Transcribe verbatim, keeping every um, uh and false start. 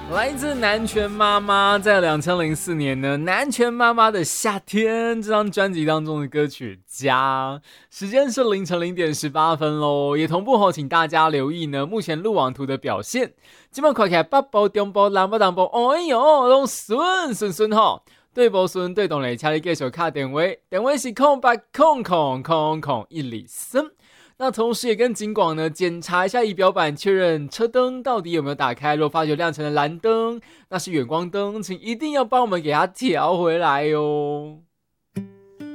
来自南拳妈妈在二零零四年呢，南拳妈妈的夏天这张专辑当中的歌曲家，时间是凌晨零点十八分咯，也同步后请大家留意呢目前路网图的表现，基本看起来北部中部南部东部哎呦都顺顺顺吼，对不顺对动嘞请你继续打电话，电话是空八空空空空一里森。那同时也跟警广呢检查一下仪表板，确认车灯到底有没有打开，若发觉亮成了蓝灯，那是远光灯，请一定要帮我们给它调回来哦。